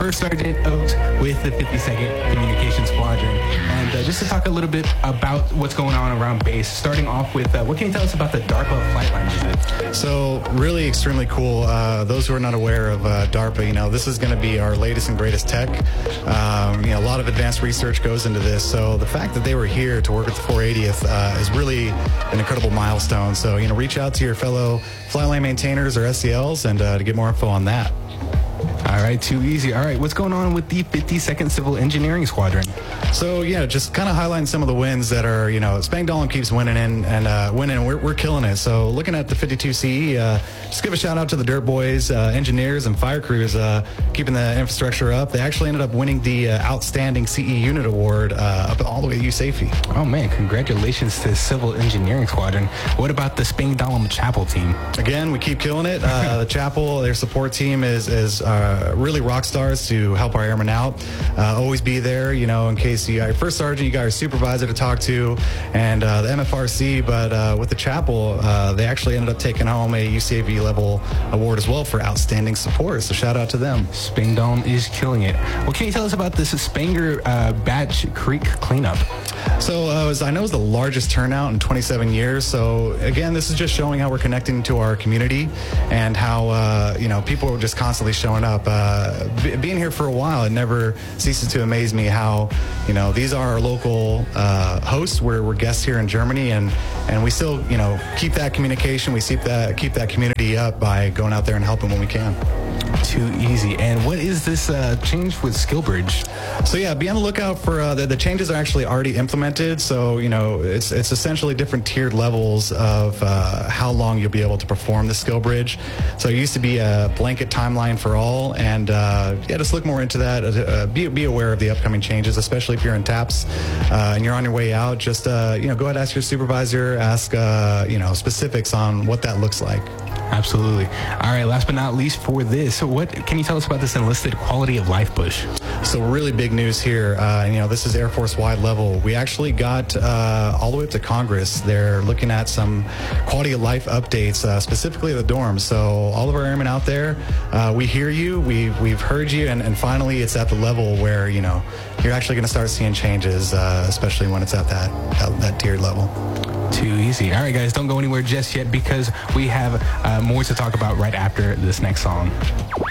First Sergeant Oates with the 52nd Communications Squadron. And just to talk a little bit about what's going on around base, starting off with, what can you tell us about the DARPA Flightline visit? So really extremely cool. Those who are not aware of DARPA, this is going to be our latest and greatest tech. A lot of advanced research goes into this. So the fact that they were here to work with the 480th is really an incredible milestone. So, reach out to your fellow flightline maintainers or SCLs and to get more info on that. All right, too easy. All right, what's going on with the 52nd Civil Engineering Squadron? So, just kind of highlighting some of the wins that are, Spangdahlem keeps winning and winning. We're killing it. So, looking at the 52 CE, just give a shout out to the Dirt Boys, engineers, and fire crews keeping the infrastructure up. They actually ended up winning the Outstanding CE Unit Award up all the way to USAFE. Oh, man, congratulations to the Civil Engineering Squadron. What about the Spangdahlem Chapel team? Again, we keep killing it. The Chapel, their support team is really rock stars to help our airmen out. Always be there, in case you got your first sergeant, you got your supervisor to talk to, and the MFRC. But with the Chapel, they actually ended up taking home a UCAV level award as well for outstanding support. So shout out to them. Spangdahlem is killing it. Well, can you tell us about this Spanger Batch Creek cleanup? So as I know, it's the largest turnout in 27 years. So again, this is just showing how we're connecting to our community and how people are just constantly showing up. Being here for a while, it never ceases to amaze me how these are our local hosts. We're guests here in Germany, and we still keep that communication. We keep that community up by going out there and helping when we can. Too easy. And what is this change with SkillBridge? So be on the lookout for the changes are actually already implemented. So it's essentially different tiered levels of how long you'll be able to perform the SkillBridge. So it used to be a blanket timeline for all, and just look more into that. Be aware of the upcoming changes, especially if you're in TAPS and you're on your way out. Just go ahead and ask your supervisor, ask specifics on what that looks like. Absolutely. All right, last but not least for this, so what can you tell us about this enlisted quality of life push? So really big news here. This is Air Force wide level. We actually got all the way up to Congress. They're looking at some quality of life updates, specifically the dorms. So all of our airmen out there, we hear you, we've heard you, and finally it's at the level where you're actually going to start seeing changes, especially when it's at that tiered level. Too easy. All right, guys, don't go anywhere just yet because we have more to talk about right after this next song.